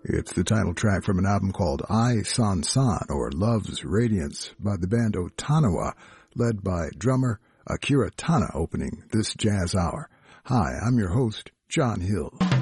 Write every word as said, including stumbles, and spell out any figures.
It's the title track from an album called Ai San San, or Love's Radiance, by the band Otanawa, led by drummer Akira Tana, opening this jazz hour. Hi, I'm your host, John Hill.